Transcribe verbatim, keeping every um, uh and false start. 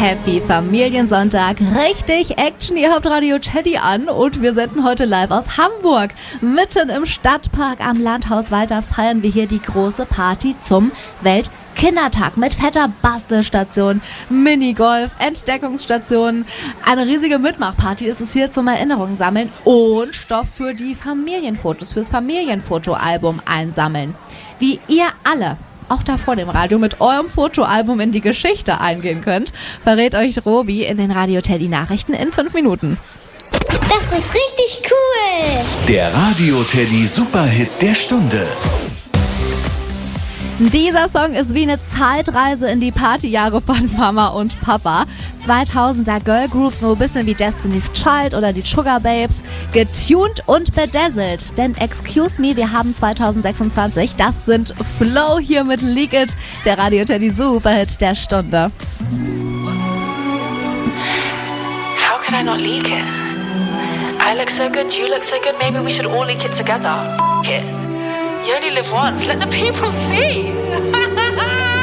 Happy Familiensonntag. Richtig Action, ihr habt Radio Teddy an und wir senden heute live aus Hamburg. Mitten im Stadtpark am Landhaus Walter feiern wir hier die große Party zum Weltkindertag mit fetter Bastelstation, Minigolf, Entdeckungsstation. Eine riesige Mitmachparty ist es hier zum Erinnerungen sammeln und Stoff für die Familienfotos, fürs Familienfotoalbum einsammeln. Wie ihr alle auch da vor dem Radio mit eurem Fotoalbum in die Geschichte eingehen könnt, verrät euch Robi in den Radio Teddy Nachrichten in fünf Minuten. Das ist richtig cool! Der Radio Teddy Superhit der Stunde. Dieser Song ist wie eine Zeitreise in die Partyjahre von Mama und Papa. zweitausender Girlgroups, so ein bisschen wie Destiny's Child oder die Sugar Babes, getuned und bedazzelt. Denn excuse me, wir haben zweitausendsechsundzwanzig, das sind Flow hier mit Leak It, der Radio Teddy Superhit der Stunde. How could I not leak it? I look so good, you look so good, maybe we should all leak it together. F*** it. You only live once, let the people see.